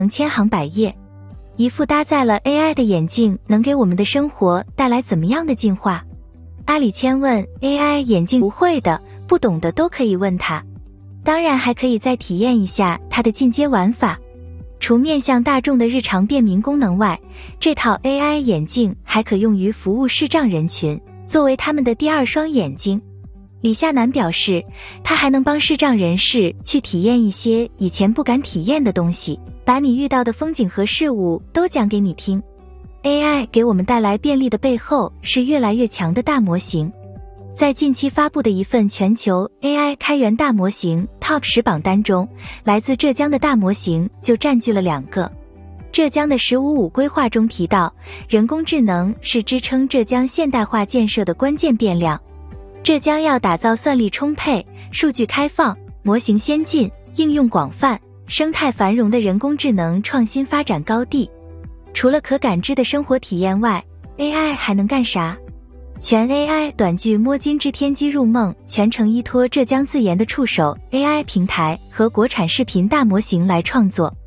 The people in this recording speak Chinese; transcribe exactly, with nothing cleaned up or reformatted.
千行百业。一副搭载了 A I 的眼镜能给我们的生活带来怎么样的进化？阿里千问 A I 眼镜不会的、不懂的都可以问他。当然还可以再体验一下它的进阶玩法。除面向大众的日常便民功能外，这套 A I 眼镜还可用于服务视障人群，作为他们的第二双眼睛。李夏楠表示，它还能帮视障人士去体验一些以前不敢体验的东西，把你遇到的风景和事物都讲给你听。A I 给我们带来便利的背后是越来越强的大模型。在近期发布的一份全球 A I 开源大模型 Top 十榜单中，来自浙江的大模型就占据了两个。浙江的十五五规划中提到，人工智能是支撑浙江现代化建设的关键变量。浙江要打造算力充沛、数据开放、模型先进、应用广泛、生态繁荣的人工智能创新发展高地。除了可感知的生活体验外， A I 还能干啥？全 A I 短剧《摸金之天机入梦》全程依托浙江自研的触手 A I 平台和国产视频大模型来创作。